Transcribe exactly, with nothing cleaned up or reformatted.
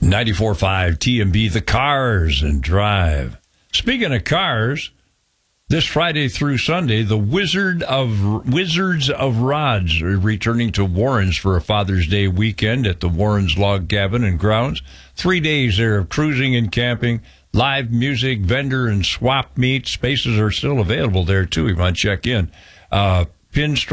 ninety-four point five T M B, the Cars and Drive. Speaking of cars, this Friday through Sunday, the Wizard of Wizards of Rods are returning to Warrens for a Father's Day weekend at the Warrens Log Cabin and Grounds. Three days there of cruising and camping, live music, vendor and swap meet. Spaces are still available there, too. You might check in. Uh, Pinstripe